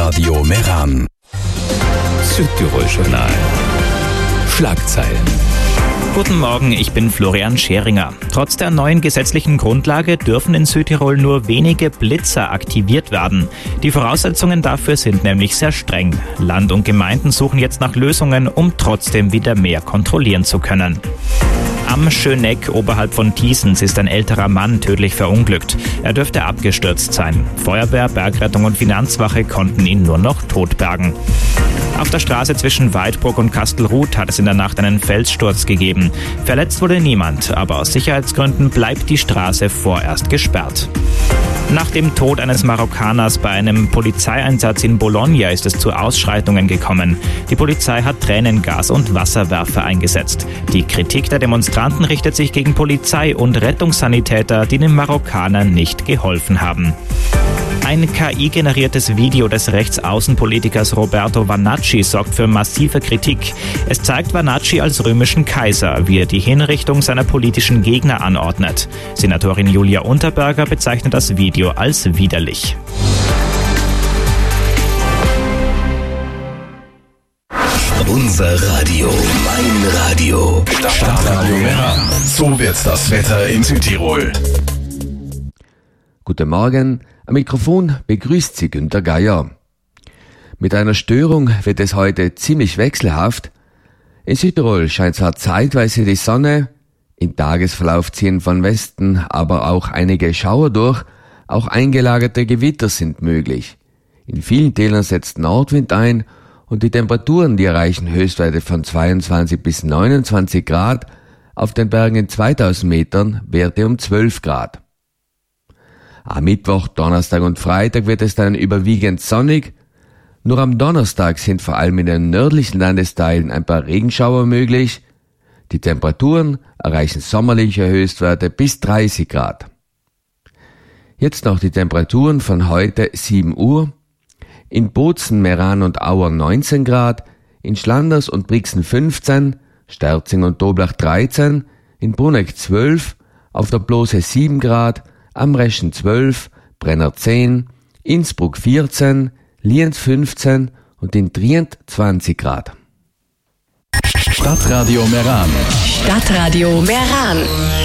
Stadtradio Meran. Südtirol-Journal. Schlagzeilen. Guten Morgen, ich bin Florian Scheringer. Trotz der neuen gesetzlichen Grundlage dürfen in Südtirol nur wenige Blitzer aktiviert werden. Die Voraussetzungen dafür sind nämlich sehr streng. Land und Gemeinden suchen jetzt nach Lösungen, um trotzdem wieder mehr kontrollieren zu können. Am Schöneck oberhalb von Thiesens ist ein älterer Mann tödlich verunglückt. Er dürfte abgestürzt sein. Feuerwehr, Bergrettung und Finanzwache konnten ihn nur noch totbergen. Auf der Straße zwischen Weidbruck und Kastelruth hat es in der Nacht einen Felssturz gegeben. Verletzt wurde niemand, aber aus Sicherheitsgründen bleibt die Straße vorerst gesperrt. Nach dem Tod eines Marokkaners bei einem Polizeieinsatz in Bologna ist es zu Ausschreitungen gekommen. Die Polizei hat Tränengas und Wasserwerfer eingesetzt. Die Kritik der Demonstranten richtet sich gegen Polizei und Rettungssanitäter, die dem Marokkaner nicht geholfen haben. Ein KI-generiertes Video des Rechtsaußenpolitikers Roberto Vannacci sorgt für massive Kritik. Es zeigt Vannacci als römischen Kaiser, wie er die Hinrichtung seiner politischen Gegner anordnet. Senatorin Julia Unterberger bezeichnet das Video als widerlich. Unser Radio, mein Radio. Stadtradio Meran. So wird das Wetter in Südtirol. Guten Morgen, am Mikrofon begrüßt Sie Günter Geier. Mit einer Störung wird es heute ziemlich wechselhaft. In Südtirol scheint zwar zeitweise die Sonne, im Tagesverlauf ziehen von Westen aber auch einige Schauer durch, auch eingelagerte Gewitter sind möglich. In vielen Tälern setzt Nordwind ein und die Temperaturen, die erreichen Höchstwerte von 22 bis 29 Grad, auf den Bergen in 2000 Metern Werte um 12 Grad. Am Mittwoch, Donnerstag und Freitag wird es dann überwiegend sonnig. Nur am Donnerstag sind vor allem in den nördlichen Landesteilen ein paar Regenschauer möglich. Die Temperaturen erreichen sommerliche Höchstwerte bis 30 Grad. Jetzt noch die Temperaturen von heute 7 Uhr. In Bozen, Meran und Auer 19 Grad, in Schlanders und Brixen 15, Sterzing und Doblach 13, in Bruneck 12, auf der Blose 7 Grad, am Reschen 12, Brenner 10, Innsbruck 14, Lienz 15 und in Trient 20 Grad. Stadtradio Meran. Stadtradio Meran.